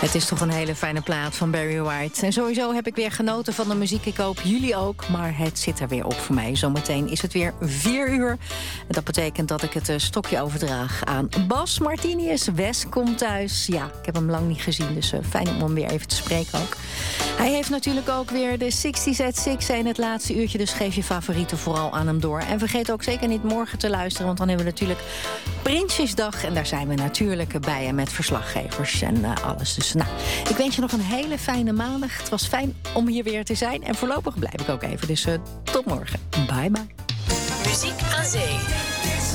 Het is toch een hele fijne plaat van Barry White. En sowieso heb ik weer genoten van de muziek. Ik hoop jullie ook, maar het zit er weer op voor mij. Zometeen is het weer 4 uur. En dat betekent dat ik het stokje overdraag aan Bas Martinius. Wes komt thuis. Ja, ik heb hem lang niet gezien, dus fijn om hem weer even te spreken ook. Hij heeft natuurlijk ook weer de 60's at 6 in het laatste uurtje. Dus geef je favorieten vooral aan hem door. En vergeet ook zeker niet morgen te luisteren, want dan hebben we natuurlijk Prinsjesdag. En daar zijn we natuurlijk bij en met verslaggevers en alles. Dus nou, ik wens je nog een hele fijne maandag. Het was fijn om hier weer te zijn. En voorlopig blijf ik ook even. Dus tot morgen. Bye bye. Muziek aan zee.